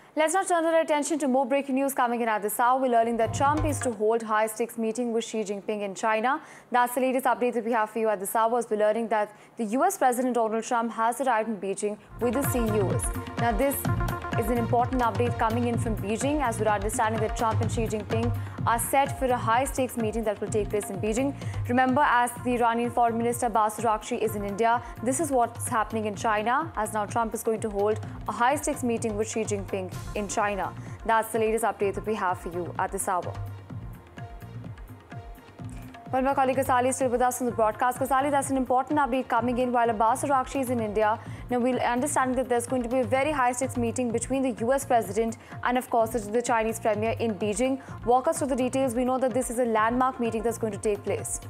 Let's now turn our attention to more breaking news coming in at this hour. We're learning that Trump is to hold high-stakes meeting with Xi Jinping in China. That's the latest update that we have for you at this hour. We're learning that the US President Donald Trump has arrived in Beijing with the CEOs. Now, this is an important update coming in from Beijing, as we're understanding that Trump and Xi Jinping are set for a high-stakes meeting that will take place in Beijing. Remember, as the Iranian Foreign Minister Abbas Araghchi is in India, this is what's happening in China, as now Trump is going to hold a high-stakes meeting with Xi Jinping in China. That's the latest update that we have for you at this hour. Well, my colleague Kasali is still with us on the broadcast. Kasali, that's an important update coming in while Abbas Araghchi is in India. Now, we'll understand that there's going to be a very high-stakes meeting between the US President and, of course, the Chinese Premier in Beijing. Walk us through the details. We know that this is a landmark meeting that's going to take place.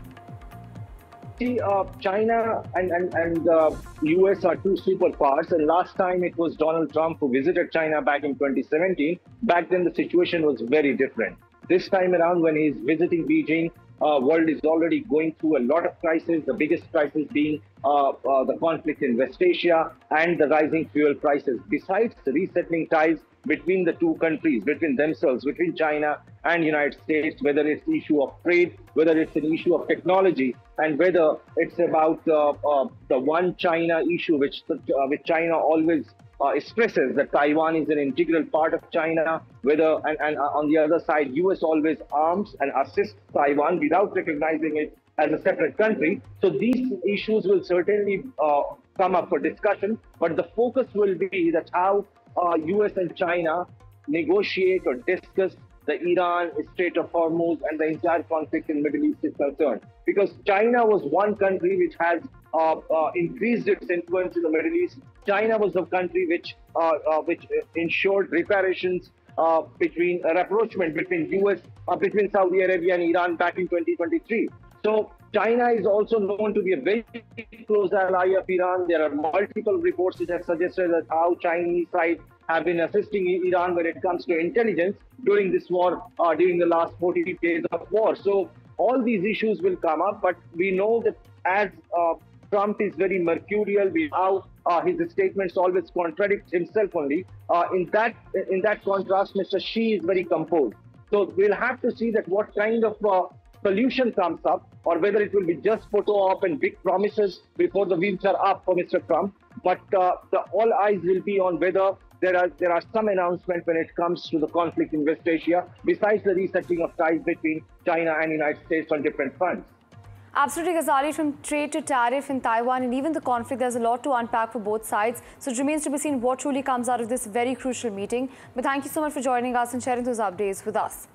See, China and US are two superpowers, and last time it was Donald Trump who visited China back in 2017. Back then, the situation was very different. This time around, when he's visiting Beijing, world is already going through a lot of crises, the biggest crisis being the conflict in West Asia and the rising fuel prices. Besides the resettling ties between the two countries, between themselves, between China and United States, whether it's the issue of trade, whether it's an issue of technology, and whether it's about the one China issue, which China always stresses that Taiwan is an integral part of China, whether and on the other side, US always arms and assists Taiwan without recognizing it as a separate country. So these issues will certainly come up for discussion, but the focus will be that how US and China negotiate or discuss the Iran, Strait of Hormuz, and the entire conflict in the Middle East is concerned. Because China was one country which has increased its influence in the Middle East. China was the country which ensured reparations rapprochement between Saudi Arabia and Iran back in 2023. So China is also known to be a very close ally of Iran. There are multiple reports which have suggested that how Chinese side have been assisting Iran when it comes to intelligence during this war, during the last 40 days of war. So all these issues will come up, but we know that as Trump is very mercurial, his statements always contradict himself only. In that contrast, Mr. Xi is very composed. So we'll have to see that what kind of solution comes up, or whether it will be just photo op and big promises before the wheels are up for Mr. Trump. But all eyes will be on whether there are some announcements when it comes to the conflict in West Asia, besides the resetting of ties between China and United States on different fronts. Absolutely, Ghazali, from trade to tariff in Taiwan and even the conflict, there's a lot to unpack for both sides. So it remains to be seen what truly comes out of this very crucial meeting. But thank you so much for joining us and sharing those updates with us.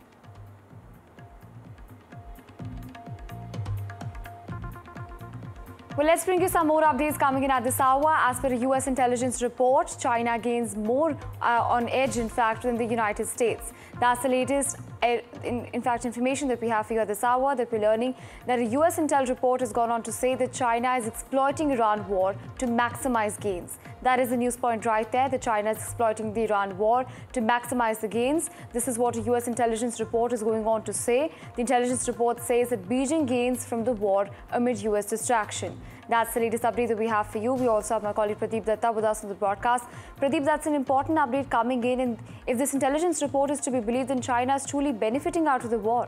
Well, let's bring you some more updates coming in at this hour. As per a US intelligence report, China gains more on edge, in fact, than the United States. That's the latest, information that we have for you at this hour, that we're learning that a US intel report has gone on to say that China is exploiting Iran war to maximize gains. That is the news point right there, that China is exploiting the Iran war to maximize the gains. This is what a US intelligence report is going on to say. The intelligence report says that Beijing gains from the war amid US distraction. That's the latest update that we have for you. We also have my colleague Pradeep Datta with us on the broadcast. Pradeep, that's an important update coming in. And if this intelligence report is to be believed, then China is truly benefiting out of the war.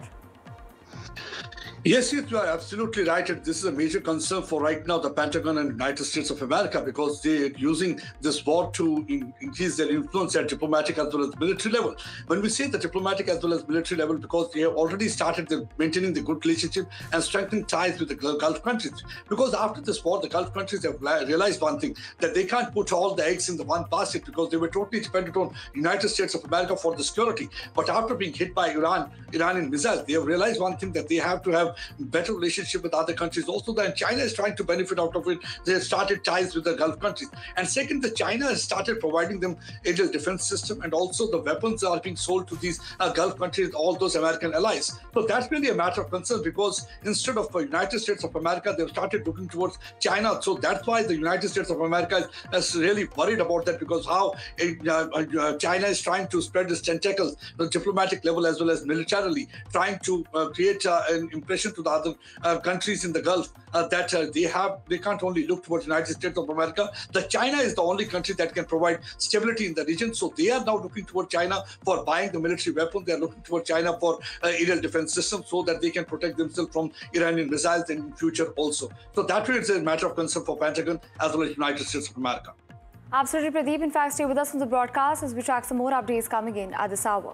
Yes, you are absolutely right. And this is a major concern for right now the Pentagon and United States of America, because they are using this war to increase their influence at diplomatic as well as military level. When we say the diplomatic as well as military level, because they have already started maintaining the good relationship and strengthening ties with the Gulf countries. Because after this war, the Gulf countries have realized one thing, that they can't put all the eggs in the one basket, because they were totally dependent on United States of America for the security. But after being hit by Iranian missiles, they have realized one thing, that they have to have better relationship with other countries also. Then China is trying to benefit out of it. They have started ties with the Gulf countries. And second, the China has started providing them aerial defense system, and also the weapons are being sold to these Gulf countries, all those American allies. So that's really a matter of concern, because instead of the United States of America, they've started looking towards China. So that's why the United States of America is really worried about that, because how China is trying to spread its tentacles on the diplomatic level as well as militarily, trying to create an impression impression to the other countries in the Gulf that they can't only look towards the United States of America. That China is the only country that can provide stability in the region. So they are now looking toward China for buying the military weapons. They are looking toward China for aerial defense systems so that they can protect themselves from Iranian missiles in future also. So that way it's a matter of concern for Pentagon as well as United States of America. Absolutely, Pradeep. In fact, stay with us on the broadcast as we track some more updates coming in at this hour.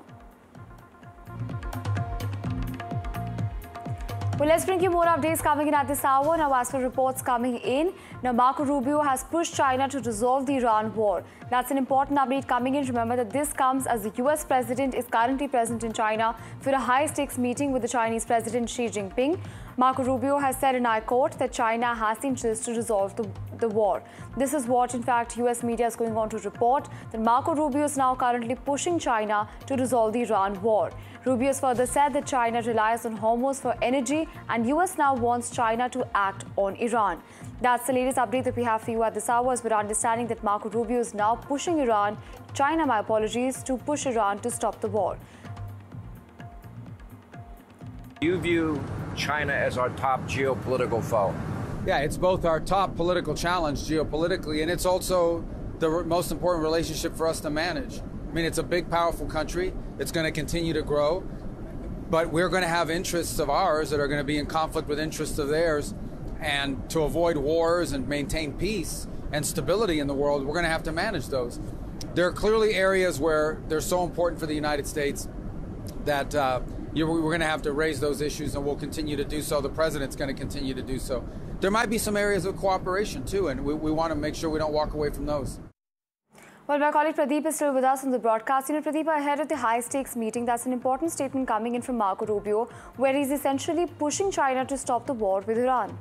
Well, let's bring you more updates coming in at this hour. Now, as for reports coming in, now Marco Rubio has pushed China to resolve the Iran war. That's an important update coming in. Remember that this comes as the US president is currently present in China for a high-stakes meeting with the Chinese President Xi Jinping. Marco Rubio has said, and I quote, that China has the interest to resolve the war. This is what, in fact, US media is going on to report, that Marco Rubio is now currently pushing China to resolve the Iran war. Rubio has further said that China relies on Hormuz for energy and US now wants China to act on Iran. That's the latest update that we have for you at this hour, as we're understanding that Marco Rubio is now pushing China, my apologies, to push Iran to stop the war. You view China as our top geopolitical foe? Yeah, it's both our top political challenge geopolitically, and it's also the most important relationship for us to manage. I mean, it's a big, powerful country. It's going to continue to grow, but we're going to have interests of ours that are going to be in conflict with interests of theirs. And to avoid wars and maintain peace and stability in the world, we're going to have to manage those. There are clearly areas where they're so important for the United States that we're going to have to raise those issues, and we'll continue to do so. The president's going to continue to do so. There might be some areas of cooperation, too, and we want to make sure we don't walk away from those. Well, my colleague Pradeep is still with us on the broadcast. You know, Pradeep, ahead of the high-stakes meeting, that's an important statement coming in from Marco Rubio, where he's essentially pushing China to stop the war with Iran.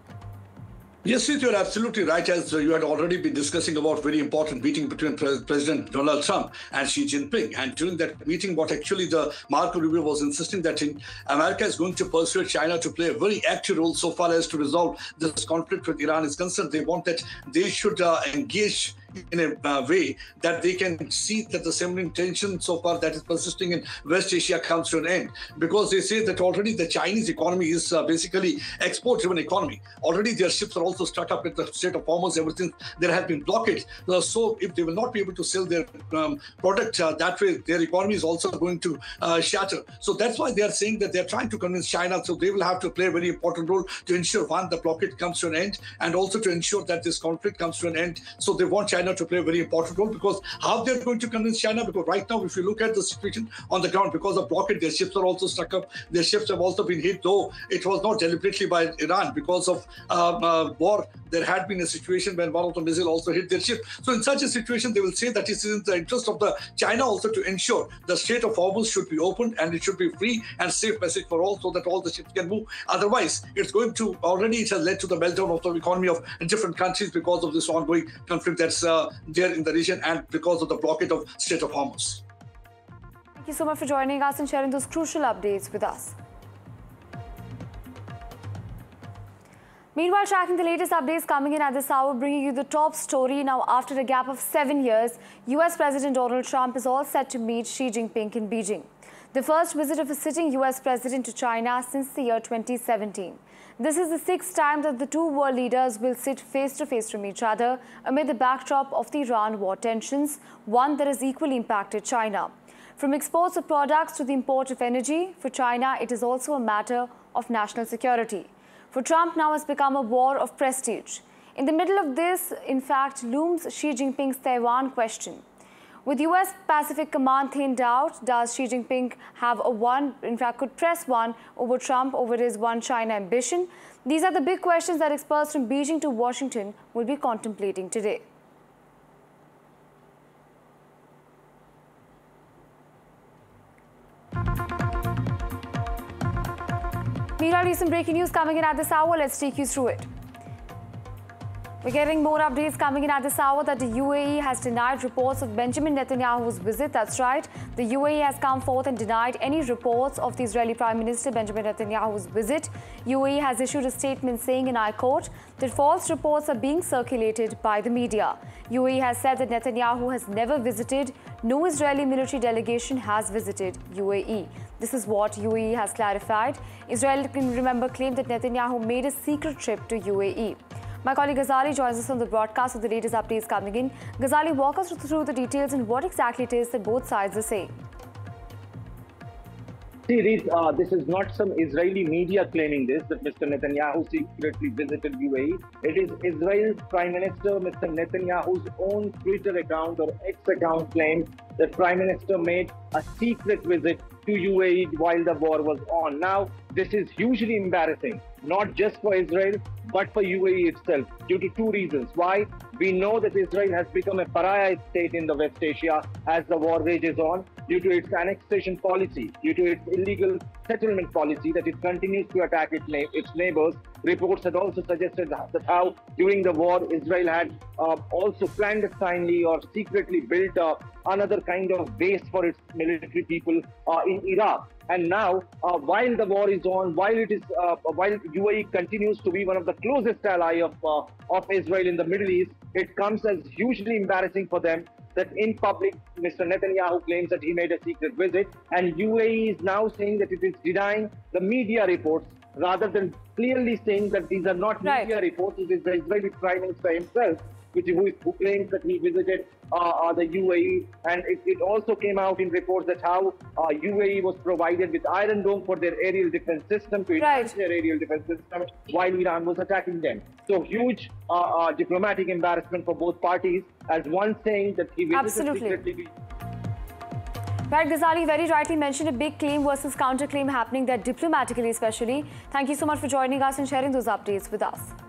Yes, you're absolutely right. As you had already been discussing about very important meeting between President Donald Trump and Xi Jinping. And during that meeting, what actually the Marco Rubio was insisting that America is going to persuade China to play a very active role so far as to resolve this conflict with Iran is concerned. They want that they should engage in a way that they can see that the simmering tension so far that is persisting in West Asia comes to an end. Because they say that already the Chinese economy is basically export-driven economy. Already their ships are also stuck up at the Strait of Hormuz ever since there have been blockades. So if they will not be able to sell their product that way, their economy is also going to shatter. So that's why they are saying that they're trying to convince China. So they will have to play a very important role to ensure, one, the blockade comes to an end, and also to ensure that this conflict comes to an end. So they want China to play a very important role, because how they're going to convince China, because right now, if you look at the situation on the ground, because of blockade, their ships are also stuck up. Their ships have also been hit, though it was not deliberately by Iran. Because of war, there had been a situation when one of the missiles also hit their ship. So in such a situation, they will say that it is in the interest of the China also to ensure the Strait of Hormuz should be opened and it should be free and safe passage for all, so that all the ships can move. Otherwise, it's going to, already it has led to the meltdown of the economy of different countries because of this ongoing conflict that's there in the region, and because of the blockade of Strait of Hormuz. Thank you so much for joining us and sharing those crucial updates with us. Meanwhile, tracking the latest updates coming in at this hour, bringing you the top story. Now, after a gap of 7 years, US President Donald Trump is all set to meet Xi Jinping in Beijing. The first visit of a sitting US president to China since the year 2017. This is the sixth time that the two world leaders will sit face-to-face from each other amid the backdrop of the Iran war tensions, one that has equally impacted China. From exports of products to the import of energy, for China, it is also a matter of national security. For Trump, now has become a war of prestige. In the middle of this, in fact, looms Xi Jinping's Taiwan question. With US Pacific Command thinned out, does Xi Jinping have a one, in fact, could press one over Trump over his one China ambition? These are the big questions that experts from Beijing to Washington will be contemplating today. Meanwhile, recent breaking news coming in at this hour. Let's take you through it. We're getting more updates coming in at this hour that the UAE has denied reports of Benjamin Netanyahu's visit. That's right. The UAE has come forth and denied any reports of the Israeli Prime Minister Benjamin Netanyahu's visit. UAE has issued a statement saying, and I quote, that false reports are being circulated by the media. UAE has said that Netanyahu has never visited. No Israeli military delegation has visited UAE. This is what UAE has clarified. Israel, remember, claimed that Netanyahu made a secret trip to UAE. My colleague Ghazali joins us on the broadcast with the latest updates coming in. Ghazali, walk us through the details and what exactly it is that both sides are saying. See, this is not some Israeli media claiming this, that Mr. Netanyahu secretly visited UAE. It is Israel's Prime Minister, Mr. Netanyahu's own Twitter account or X account claims that Prime Minister made a secret visit to UAE while the war was on. Now, this is hugely embarrassing, not just for Israel, but for UAE itself, due to two reasons. Why? We know that Israel has become a pariah state in the West Asia as the war rages on, due to its annexation policy, due to its illegal settlement policy that it continues to attack its neighbors. Reports had also suggested that how during the war Israel had also clandestinely or secretly built another kind of base for its military people in Iraq. And now, while the war is on, while UAE continues to be one of the closest ally of Israel in the Middle East, it comes as hugely embarrassing for them that in public, Mr. Netanyahu claims that he made a secret visit, and UAE is now saying that it is denying the media reports rather than clearly saying that these are not media reports. It is the Israeli Prime Minister himself who claims that he visited the UAE, and it also came out in reports that how UAE was provided with Iron Dome for their aerial defense system to enhance their aerial defense system while Iran was attacking them. So huge diplomatic embarrassment for both parties, as one saying that he visited secretly. Right, Ghazali very rightly mentioned a big claim versus counterclaim happening there diplomatically especially. Thank you so much for joining us and sharing those updates with us.